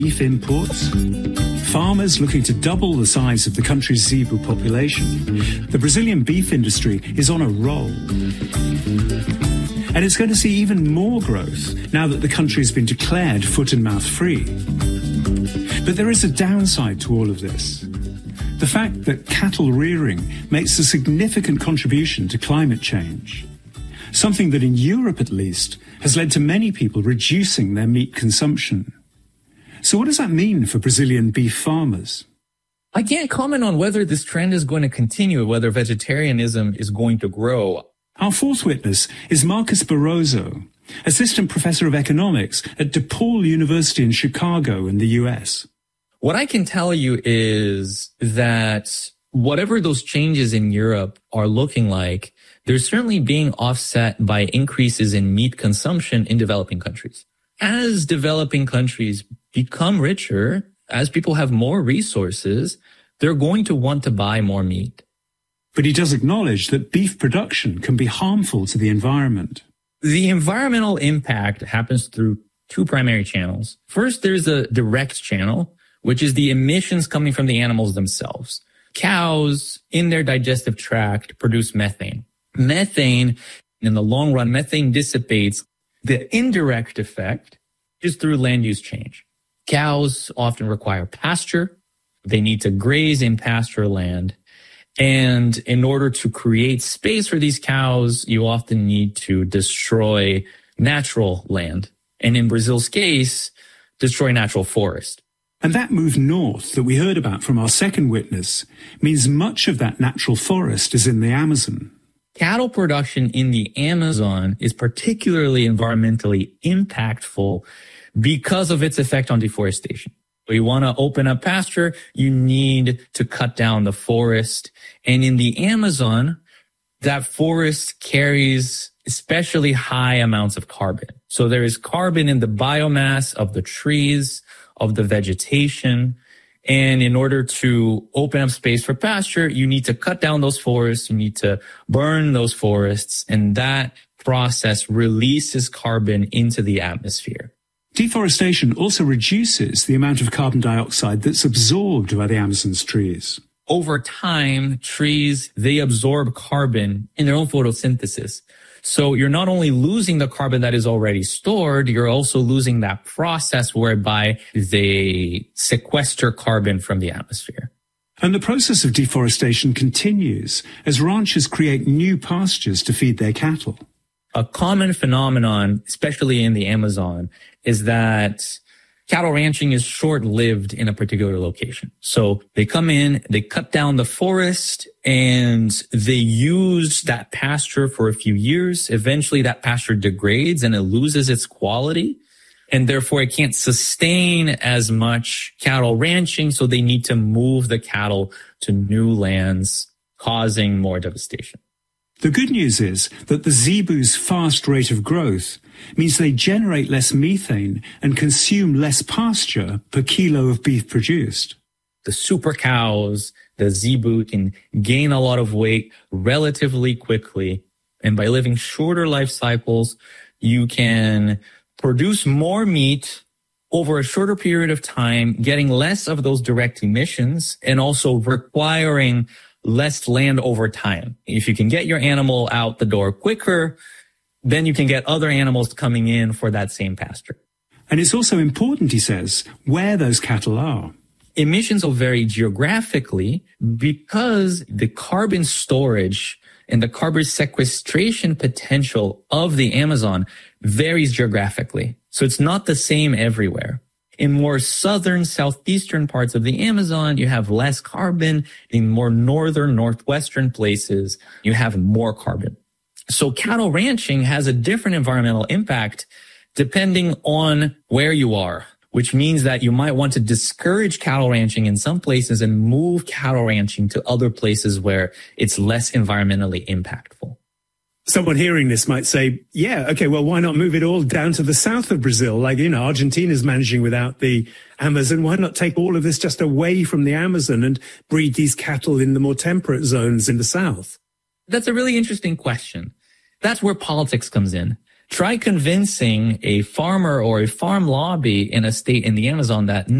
Beef imports, farmers looking to double the size of the country's zebu population. The Brazilian beef industry is on a roll. And it's going to see even more growth now that the country has been declared foot and mouth free. But there is a downside to all of this. The fact that cattle rearing makes a significant contribution to climate change. Something that in Europe, at least, has led to many people reducing their meat consumption. So what does that mean for Brazilian beef farmers? I can't comment on whether this trend is going to continue, whether vegetarianism is going to grow. Our fourth witness is Marcus Barroso, assistant professor of economics at DePaul University in Chicago in the US. What I can tell you is that whatever those changes in Europe are looking like, they're certainly being offset by increases in meat consumption in developing countries. As developing countries become richer, as people have more resources, they're going to want to buy more meat. But he does acknowledge that beef production can be harmful to the environment. The environmental impact happens through two primary channels. First, there's a direct channel, which is the emissions coming from the animals themselves. Cows, in their digestive tract, produce methane. Methane, in the long run, methane dissipates. The indirect effect is through land use change. Cows often require pasture. They need to graze in pasture land. And in order to create space for these cows, you often need to destroy natural land. And in Brazil's case, destroy natural forest. And that move north that we heard about from our second witness means much of that natural forest is in the Amazon. Cattle production in the Amazon is particularly environmentally impactful because of its effect on deforestation. So you want to open up pasture, you need to cut down the forest. And in the Amazon, that forest carries especially high amounts of carbon. So there is carbon in the biomass of the trees, of the vegetation. And in order to open up space for pasture, you need to cut down those forests, you need to burn those forests, and that process releases carbon into the atmosphere. Deforestation also reduces the amount of carbon dioxide that's absorbed by the Amazon's trees. Over time, trees, they absorb carbon in their own photosynthesis. So you're not only losing the carbon that is already stored, you're also losing that process whereby they sequester carbon from the atmosphere. And the process of deforestation continues as ranchers create new pastures to feed their cattle. A common phenomenon, especially in the Amazon, is that cattle ranching is short-lived in a particular location. So they come in, they cut down the forest, and they use that pasture for a few years. Eventually, that pasture degrades and it loses its quality, and therefore it can't sustain as much cattle ranching, so they need to move the cattle to new lands, causing more devastation. The good news is that the zebu's fast rate of growth means they generate less methane and consume less pasture per kilo of beef produced. The super cows, the zebu, can gain a lot of weight relatively quickly. And by living shorter life cycles, you can produce more meat over a shorter period of time, getting less of those direct emissions and also requiring less land over time. If you can get your animal out the door quicker, then you can get other animals coming in for that same pasture. And it's also important, he says, where those cattle are. Emissions will vary geographically because the carbon storage and the carbon sequestration potential of the Amazon varies geographically. So it's not the same everywhere. In more southern, southeastern parts of the Amazon, you have less carbon. In more northern, northwestern places, you have more carbon. So cattle ranching has a different environmental impact depending on where you are, which means that you might want to discourage cattle ranching in some places and move cattle ranching to other places where it's less environmentally impactful. Someone hearing this might say, yeah, okay, well, why not move it all down to the south of Brazil? Like, Argentina's managing without the Amazon. Why not take all of this just away from the Amazon and breed these cattle in the more temperate zones in the south? That's a really interesting question. That's where politics comes in. Try convincing a farmer or a farm lobby in a state in the Amazon that